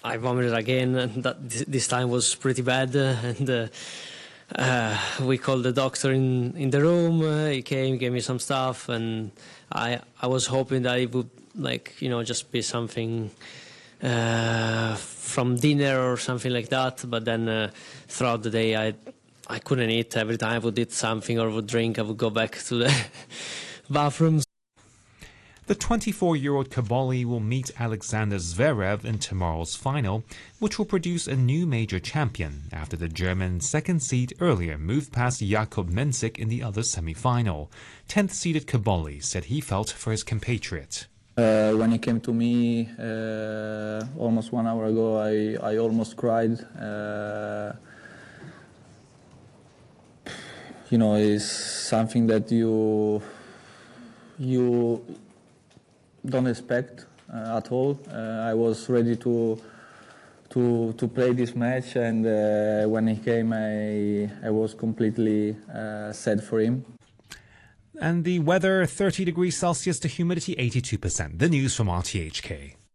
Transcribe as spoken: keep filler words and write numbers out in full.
I vomited again, and that this time was pretty bad. Uh, and uh, uh, we called the doctor in in the room. Uh, he came, gave me some stuff, and I I was hoping that it would, like, you know, just be something uh, from dinner or something like that. But then uh, throughout the day, I I couldn't eat. Every time I would eat something or would drink, I would go back to the bathroom. The twenty-four-year-old Cobolli will meet Alexander Zverev in tomorrow's final, which will produce a new major champion after the German second seed earlier moved past Jakub Mensik in the other semi-final. tenth-seeded Cobolli said he felt for his compatriot. Uh, when he came to me uh, almost one hour ago, I, I almost cried. Uh, you know, it's something that you you don't expect uh, at all. Uh, I was ready to to to play this match, and uh, when he came, I I was completely uh, sad for him. And the weather, thirty degrees Celsius to humidity eighty-two percent. The news from R T H K.